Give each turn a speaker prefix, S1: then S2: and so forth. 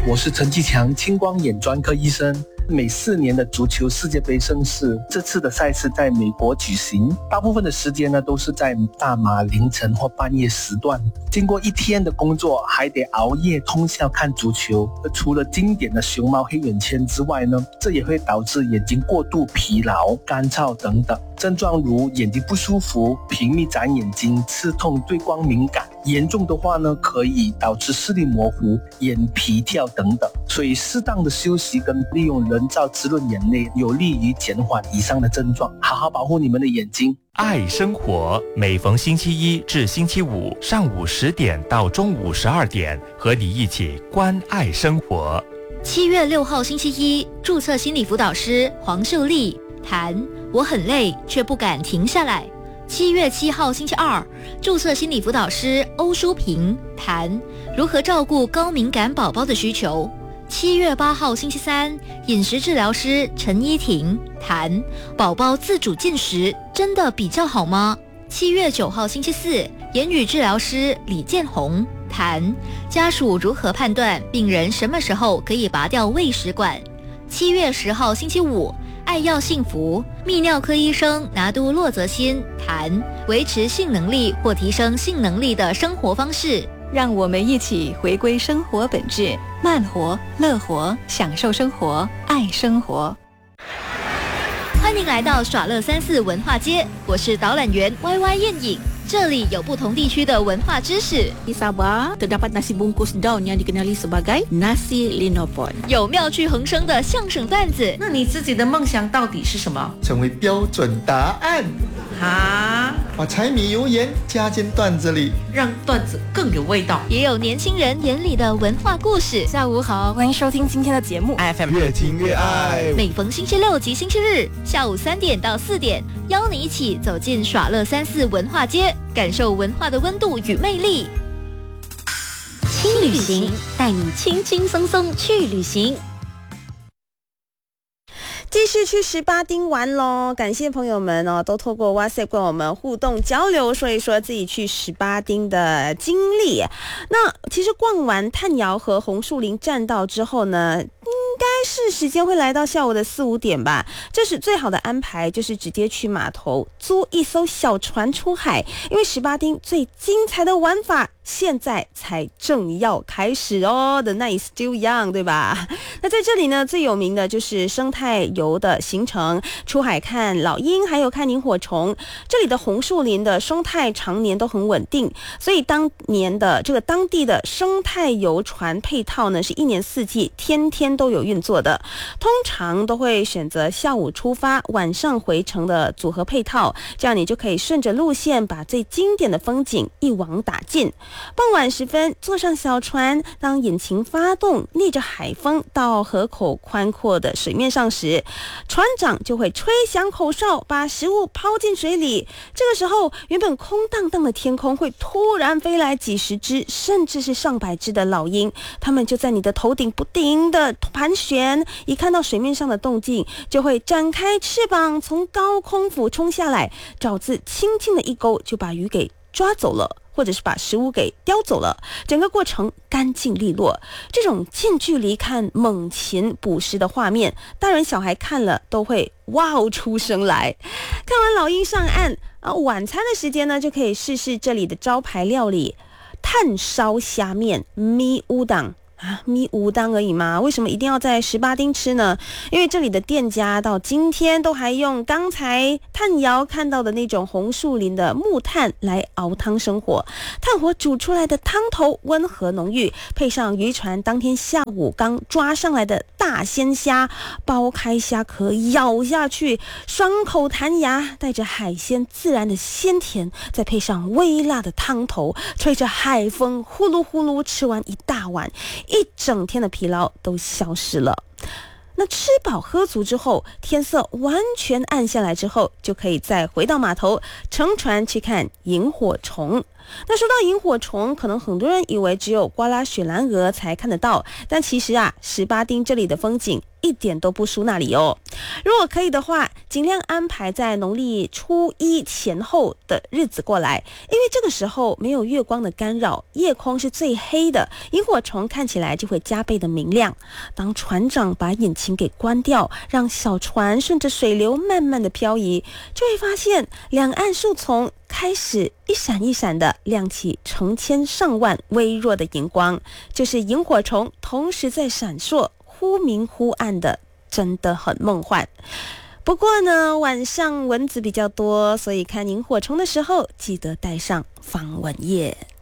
S1: 我是陈继强，青光眼专科医生。每4年的足球世界杯盛事，这次的赛事在美国举行，大部分的时间呢都是在大马凌晨或半夜时段。经过一天的工作，还得熬夜通宵看足球。除了经典的熊猫黑眼圈之外呢，这也会导致眼睛过度疲劳、干燥等等症状，如眼睛不舒服、频密眨眼睛、刺痛、对光敏感。严重的话呢，可以导致视力模糊、眼皮跳等等。所以适当的休息跟利用人造滋润眼泪，有利于减缓以上的症状。好好保护你们的眼睛。
S2: 爱生活，每逢星期一至星期五上午10点到中午12点，和你一起关爱生活。
S3: 7月6号星期一，注册心理辅导师黄秀丽谈我很累却不敢停下来。7月7号星期二，注册心理辅导师欧淑萍谈如何照顾高敏感宝宝的需求。7月8号星期三，饮食治疗师陈依婷谈宝宝自主进食真的比较好吗？7月9号星期四，言语治疗师李建宏谈家属如何判断病人什么时候可以拔掉胃食管。7月10号星期五，爱要幸福泌尿科医生拿督骆泽新谈维持性能力或提升性能力的生活方式。
S4: 让我们一起回归生活本质，慢活、乐活，享受生活，爱生活。
S3: 欢迎来到耍乐34文化街，我是导览员 YY 燕颖。这里有不同地区的文化知识。
S5: Di Sabah terdapat nasi bungkus daun yang dikenali sebagai nasi linopon。
S3: 有妙趣横生的相声段子。
S6: 那你自己的梦想到底是什么？
S7: 成为标准答案。
S6: 啊！
S7: 把柴米油盐加进段子里，
S6: 让段子更有味道。
S3: 也有年轻人眼里的文化故事。
S4: 下午好，欢迎收听今天的节目
S7: FM 越听越爱。
S3: 每逢星期六及星期日下午3点到4点，邀你一起走进耍乐34文化街，感受文化的温度与魅力。轻旅行，带你轻轻松松去旅行。
S8: 继续去18丁玩咯，感谢朋友们都透过 WhatsApp 跟我们互动交流，说一说自己去18丁的经历。那其实逛完炭窑和红树林栈道之后呢，应该是时间会来到下午的4、5点吧。这是最好的安排，就是直接去码头租一艘小船出海，因为18丁最精彩的玩法现在才正要开始哦。 The night is still young， 对吧？那在这里呢，最有名的就是生态游的行程，出海看老鹰，还有看萤火虫。这里的红树林的生态常年都很稳定，所以当地的生态游船配套呢，是1年4季天天都有运作的。通常都会选择下午出发，晚上回程的组合配套，这样你就可以顺着路线把最经典的风景一网打尽。傍晚时分，坐上小船，当引擎发动，逆着海风到河口宽阔的水面上时，船长就会吹响口哨，把食物抛进水里。这个时候，原本空荡荡的天空会突然飞来几十只，甚至是上百只的老鹰，它们就在你的头顶不停地盘旋，一看到水面上的动静，就会展开翅膀，从高空俯冲下来，爪子轻轻的一勾，就把鱼给抓走了，或者是把食物给叼走了，整个过程干净利落。这种近距离看猛禽捕食的画面，大人小孩看了都会哇哦出声来。看完老鹰上岸晚餐的时间呢，就可以试试这里的招牌料理炭烧虾面咪乌当。咪乌当而已嘛，为什么一定要在18丁吃呢？因为这里的店家到今天都还用刚才炭窑看到的那种红树林的木炭来熬汤生火，炭火煮出来的汤头温和浓郁，配上渔船当天下午刚抓上来的大鲜虾，剥开虾壳咬下去，爽口弹牙，带着海鲜自然的鲜甜，再配上微辣的汤头，吹着海风呼噜呼噜，吃完一大碗，一整天的疲劳都消失了。那吃饱喝足之后，天色完全暗下来之后，就可以再回到码头乘船去看萤火虫。 那说到萤火虫，可能很多人以为只有瓜拉雪兰莪才看得到，但其实啊，18丁这里的风景一点都不输那里哦。如果可以的话，尽量安排在农历初1前后的日子过来，因为这个时候没有月光的干扰，夜空是最黑的，萤火虫看起来就会加倍的明亮。当船长把引擎给关掉，让小船顺着水流慢慢的漂移，就会发现两岸树丛开始一闪一闪的亮起成千上万微弱的荧光，就是萤火虫同时在闪烁，忽明忽暗的，真的很梦幻。不过呢，晚上蚊子比较多，所以看萤火虫的时候记得带上防蚊液。